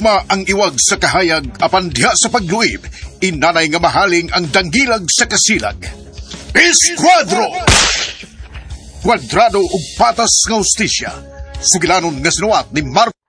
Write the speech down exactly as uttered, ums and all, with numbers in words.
Gugma ang iwag sa kahayag apan diha sa pagluib, inanay nga mahaling ang danggilag sa kasilag. Esquadro! Kwadrado ug patas nga ustisya. Sugilanon nga sinuwat ni Mark